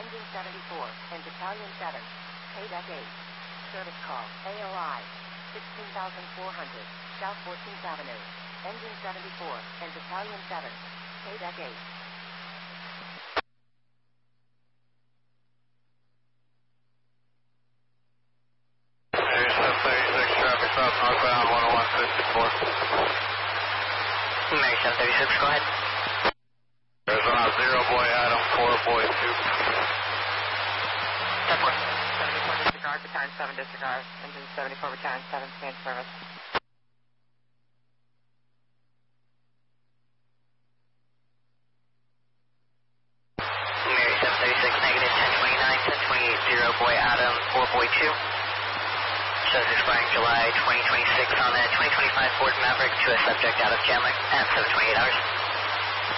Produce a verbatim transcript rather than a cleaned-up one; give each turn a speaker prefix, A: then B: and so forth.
A: Engine seventy-four, and Battalion seven, Payback eight. Service call, A O I, sixteen thousand four hundred, South fourteenth Avenue. Engine seventy-four, and Battalion seven, Payback eight.
B: thirty-six, traffic south northbound, one oh one fifty-four.
C: Mary seven thirty-six, go ahead.
B: Arizona zero, boy Adam, four, boy two.
C: ten four. seventy-four disregard, Battalion seven disregard. Engine seventy-four, Battalion seven, stay in service. Mary seven thirty-six, negative ten twenty-nine, ten twenty-eight, zero, boy Adam, four, boy two. Shows expiring July twenty twenty-six on the twenty twenty-five Ford Maverick to a subject out of Chandler at seven twenty-eight hours.